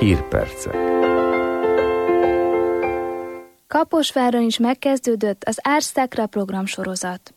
Hírpercek. Kaposváron is megkezdődött az Ars Sacra programsorozat.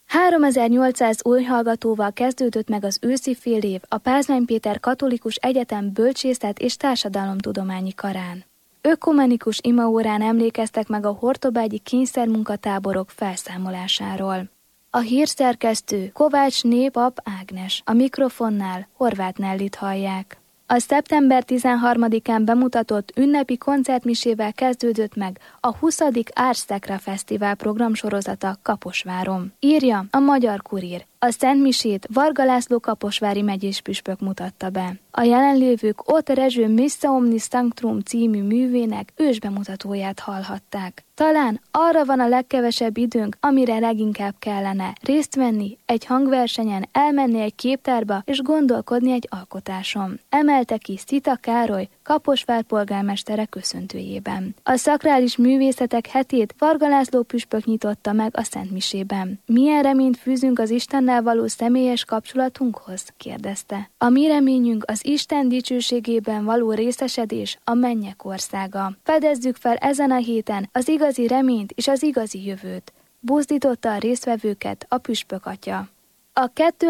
3800 új hallgatóval kezdődött meg az őszi félév a Pázmány Péter Katolikus Egyetem Bölcsészet és Társadalomtudományi Karán. Ökumenikus imaórán emlékeztek meg a hortobágyi kényszermunkatáborok felszámolásáról. A hírszerkesztő Kovácsné Pap Ágnes, a mikrofonnál Horváth Nellit hallják. A szeptember 13-án bemutatott ünnepi koncertmisével kezdődött meg a 20. Ars Sacra Fesztivál programsorozata Kaposváron. Írja a Magyar Kurír. A szentmisét Varga László kaposvári megyés püspök mutatta be. A jelenlévők Ott Rezső Missa Omnis Sanctorum című művének ősbemutatóját hallhatták. Talán arra van a legkevesebb időnk, amire leginkább kellene részt venni egy hangversenyen, elmenni egy képtárba és gondolkodni egy alkotáson. Emelte ki Szita Károly, Kaposvár polgármestere köszöntőjében. A szakrális művészetek hetét Varga László püspök nyitotta meg a szentmisében. Milyen reményt fűzünk az Istennel való személyes kapcsolatunkhoz? Kérdezte. A mi reményünk az Isten dicsőségében való részesedés, a mennyek országa. Fedezzük fel ezen a héten az igazi reményt és az igazi jövőt. Buzdította a résztvevőket a püspök atya. A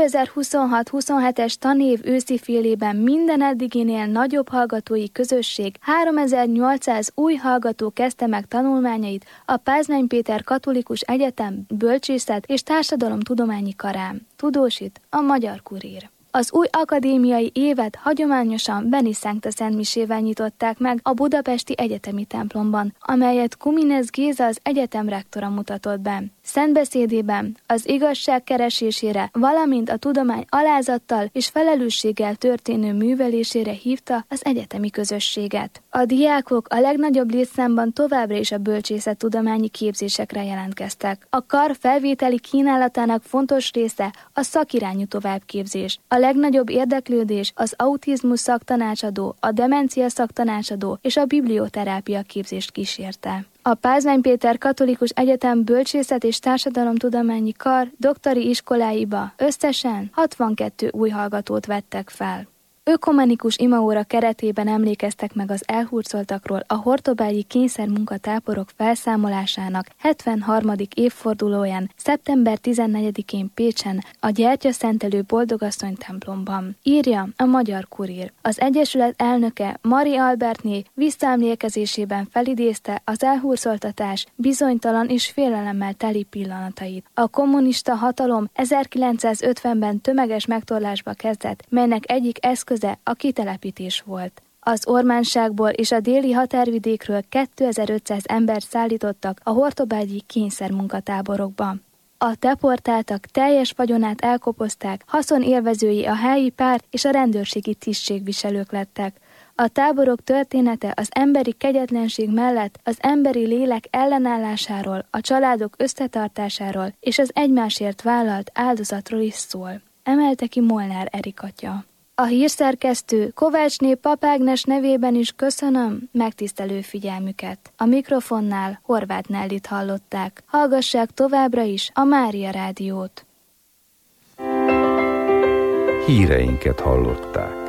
2026-27-es tanév őszi félében minden eddiginél nagyobb hallgatói közösség 3800 új hallgató kezdte meg tanulmányait a Pázmány Péter Katolikus Egyetem Bölcsészet és Társadalomtudományi Karán. Tudósít a Magyar Kurír. Az új akadémiai évet hagyományosan Beni Sancta szentmisével nyitották meg a budapesti egyetemi templomban, amelyet Kuminez Géza az egyetem rektora mutatott be. Szentbeszédében az igazság keresésére, valamint a tudomány alázattal és felelősséggel történő művelésére hívta az egyetemi közösséget. A diákok a legnagyobb létszámban továbbra is a bölcsészettudományi képzésekre jelentkeztek. A kar felvételi kínálatának fontos része a szakirányú továbbképzés. A legnagyobb érdeklődés az autizmus szaktanácsadó, a demencia szaktanácsadó és a biblioterápia képzést kísérte. A Pázmány Péter Katolikus Egyetem Bölcsészet és Társadalomtudományi Kar doktori iskoláiba összesen 62 új hallgatót vettek fel. Ökumenikus imaóra keretében emlékeztek meg az elhurcoltakról a hortobágyi kényszermunkatáborok felszámolásának 73. évfordulóján, szeptember 14-én Pécsen, a Gyertyaszentelő Boldogasszony templomban. Írja a Magyar Kurír. Az Egyesület elnöke Mari Albertné visszaemlékezésében felidézte az elhurcoltatás bizonytalan és félelemmel teli pillanatait. A kommunista hatalom 1950-ben tömeges megtorlásba kezdett, melynek egyik eszköze a kitelepítés volt. Az Ormánságból és a déli határvidékről 2500 embert szállítottak a hortobágyi kényszermunkatáborokba. A deportáltak teljes vagyonát elkobozták, haszonélvezői a helyi párt és a rendőrségi tisztségviselők lettek. A táborok története az emberi kegyetlenség mellett az emberi lélek ellenállásáról, a családok összetartásáról és az egymásért vállalt áldozatról is szól. Emelte ki Molnár Erik atya. A hírszerkesztő Kovácsné Pap Ágnes nevében is köszönöm megtisztelő figyelmüket. A mikrofonnál Horváth Nellit hallották. Hallgassák továbbra is a Mária Rádiót. Híreinket hallották.